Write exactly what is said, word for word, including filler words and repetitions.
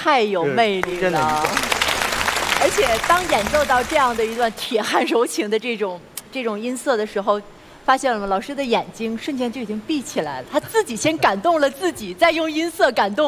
太有魅力了。而且当演奏到这样的一段铁汉柔情的这种这种音色的时候，发现了吗？老师的眼睛瞬间就已经闭起来了，他自己先感动了自己，再用音色感动。